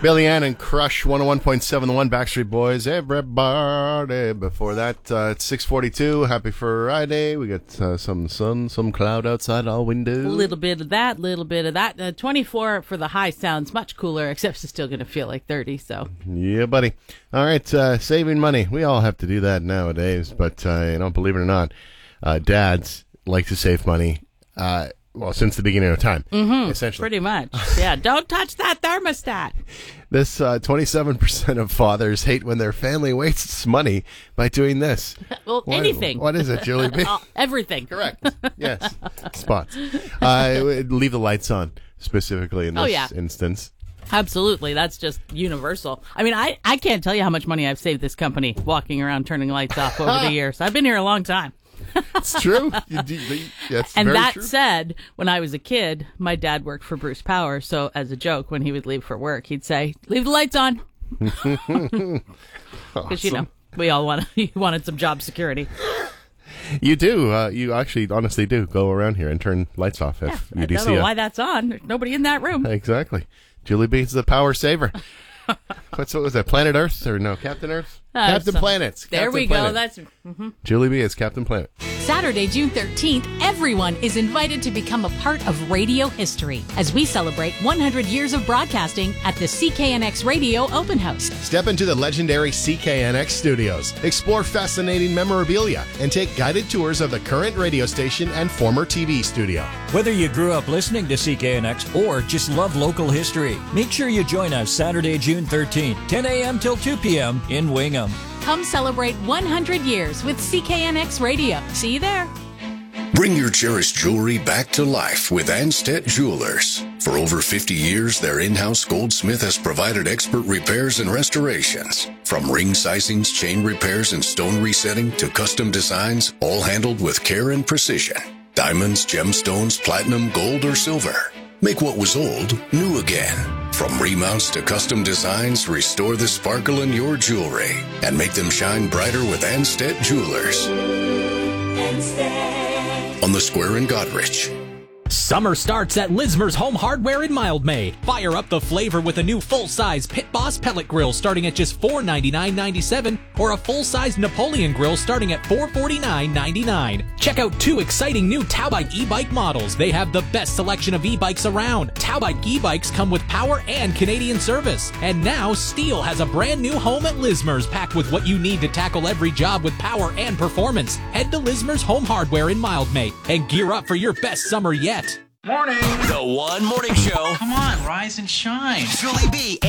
Billy Ann and Crush, 101.71 Backstreet Boys, everybody. Before that, it's 6:42. Happy Friday. We got some sun, some cloud outside all windows. A little bit of that, 24 for the high sounds much cooler, except it's still going to feel like 30, so. Yeah, buddy. All right, saving money. We all have to do that nowadays, but, believe it or not, dads like to save money, since the beginning of time, essentially. Pretty much. Yeah, don't touch that thermostat. This 27% of fathers hate when their family wastes money by doing this. Well, anything. What is it, Julie B? Everything. Correct. Yes. Spots. Leave the lights on, specifically in this instance. Absolutely. That's just universal. I mean, I can't tell you how much money I've saved this company walking around turning lights off over the years. I've been here a long time. It's true. That's and very that true. said, when I was a kid, my dad worked for Bruce Power. So as a joke, when he would leave for work, he'd say, "Leave the lights on." Because, we all wanted some job security. You do. You actually honestly do go around here and turn lights off if you do see I don't know why that's on. There's nobody in that room. Exactly. Julie B's the power saver. What was that? Planet Earth or no? Captain Earth? Captain Planets. There Captain we Planet. go. Julie B is Captain Planet. Saturday, June 13th, everyone is invited to become a part of radio history as we celebrate 100 years of broadcasting at the CKNX Radio Open House. Step into the legendary CKNX studios, explore fascinating memorabilia, and take guided tours of the current radio station and former TV studio. Whether you grew up listening to CKNX or just love local history, make sure you join us Saturday, June 13th, 10 a.m. till 2 p.m. in Wingham. Come celebrate 100 years with CKNX Radio. See you there. Bring your cherished jewelry back to life with Anstead Jewelers. For over 50 years, their in-house goldsmith has provided expert repairs and restorations. From ring sizings, chain repairs, and stone resetting to custom designs, all handled with care and precision. Diamonds, gemstones, platinum, gold, or silver. Make what was old new again. From remounts to custom designs, restore the sparkle in your jewelry and make them shine brighter with Anstead Jewelers. Anstead. On the Square in Goderich. Summer starts at Lismer's Home Hardware in Mildmay. Fire up the flavor with a new full-size Pit Boss pellet grill starting at just $499.97 or a full-size Napoleon grill starting at $449.99. Check out 2 exciting new Towbike e-bike models. They have the best selection of e-bikes around. Towbike e-bikes come with power and Canadian service. And now Steel has a brand new home at Lismer's packed with what you need to tackle every job with power and performance. Head to Lismer's Home Hardware in Mildmay and gear up for your best summer yet. Morning. The One Morning Show. Come on, rise and shine. Julie B.